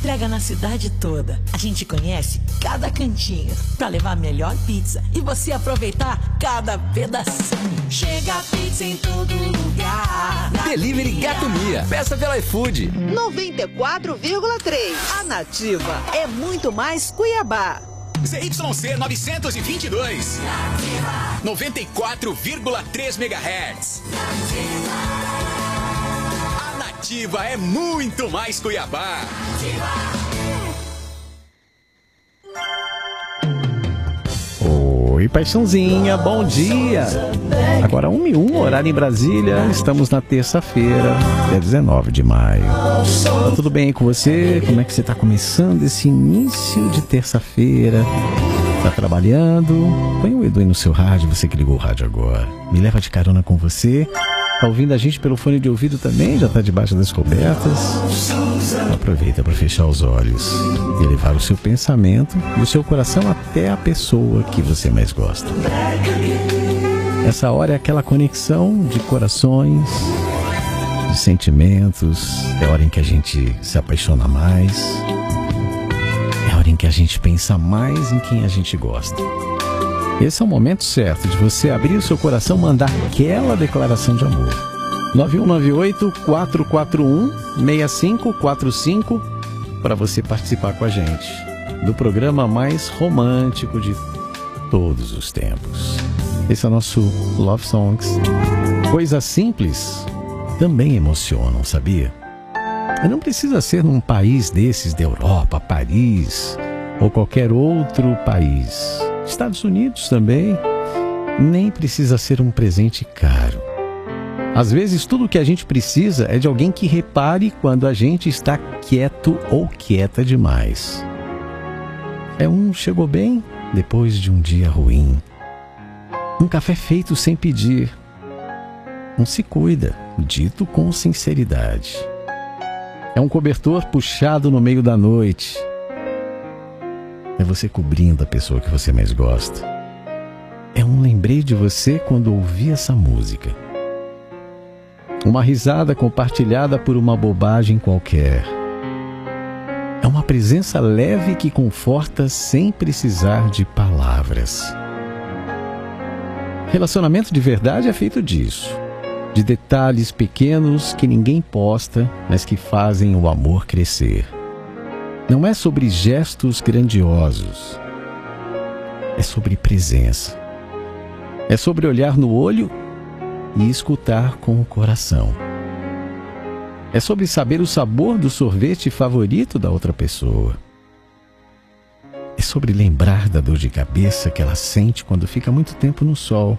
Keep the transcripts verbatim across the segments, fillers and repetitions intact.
entrega na cidade toda. A gente conhece cada cantinho pra levar a melhor pizza e você aproveitar cada pedacinho. Chega a pizza em todo lugar. Delivery Gato Mia. Peça pelo iFood. noventa e quatro vírgula três. A Nativa é muito mais Cuiabá. Z Y C novecentos e vinte e dois. noventa e quatro vírgula três megahertz. A Nativa é muito mais Cuiabá. Oi, paixãozinha, bom dia. Agora uma e um, horário em Brasília. Estamos na terça-feira, dia dezenove de maio. Tá tudo bem aí com você? Como é que você está começando esse início de terça-feira? Tá trabalhando? Põe o Edu aí no seu rádio, você que ligou o rádio agora. Me leva de carona com você. Tá ouvindo a gente pelo fone de ouvido também? Já tá debaixo das cobertas? Aproveita para fechar os olhos e levar o seu pensamento e o seu coração até a pessoa que você mais gosta. Essa hora é aquela conexão de corações, de sentimentos. É a hora em que a gente se apaixona mais. É a hora em que a gente pensa mais em quem a gente gosta. Esse é o momento certo de você abrir o seu coração, mandar aquela declaração de amor. nove um nove oito, quatro quatro um, seis cinco quatro cinco para você participar com a gente do programa mais romântico de todos os tempos. Esse é o nosso Love Songs. Coisas simples também emocionam, sabia? E não precisa ser num país desses da Europa, Paris ou qualquer outro país. Estados Unidos também. Nem precisa ser um presente caro. Às vezes tudo o que a gente precisa é de alguém que repare quando a gente está quieto ou quieta demais. É um chegou bem depois de um dia ruim. Um café feito sem pedir. Um se cuida, dito com sinceridade. É um cobertor puxado no meio da noite. É você cobrindo a pessoa que você mais gosta. É um lembrei de você quando ouvi essa música. Uma risada compartilhada por uma bobagem qualquer. É uma presença leve que conforta sem precisar de palavras. Relacionamento de verdade é feito disso. De detalhes pequenos que ninguém posta, mas que fazem o amor crescer. Não é sobre gestos grandiosos. É sobre presença. É sobre olhar no olho e escutar com o coração. É sobre saber o sabor do sorvete favorito da outra pessoa. É sobre lembrar da dor de cabeça que ela sente quando fica muito tempo no sol.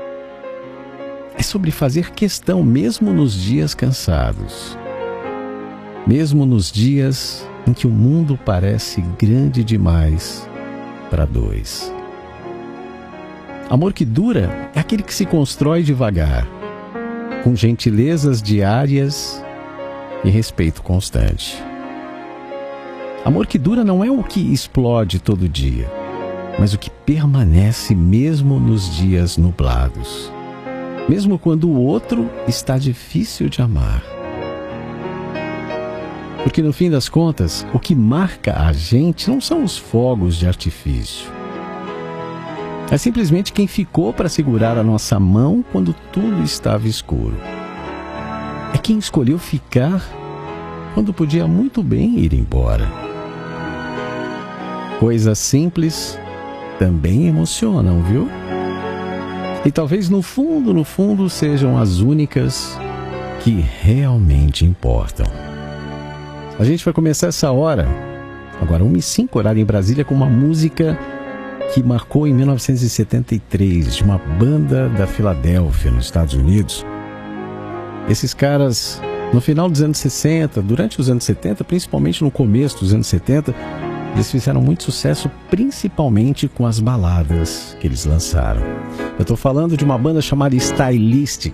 É sobre fazer questão mesmo nos dias cansados. Mesmo nos dias em que o mundo parece grande demais para dois. Amor que dura é aquele que se constrói devagar, com gentilezas diárias e respeito constante. Amor que dura não é o que explode todo dia, mas o que permanece mesmo nos dias nublados, mesmo quando o outro está difícil de amar. Porque no fim das contas, o que marca a gente não são os fogos de artifício. É simplesmente quem ficou para segurar a nossa mão quando tudo estava escuro. É quem escolheu ficar quando podia muito bem ir embora. Coisas simples também emocionam, viu? E talvez no fundo, no fundo, sejam as únicas que realmente importam. A gente vai começar essa hora, agora uma e cinco, horário em Brasília, com uma música que marcou em mil novecentos e setenta e três, de uma banda da Filadélfia, nos Estados Unidos. Esses caras, no final dos anos sessenta, durante os anos setenta, principalmente no começo dos anos setenta, eles fizeram muito sucesso, principalmente com as baladas que eles lançaram. Eu estou falando de uma banda chamada Stylistic.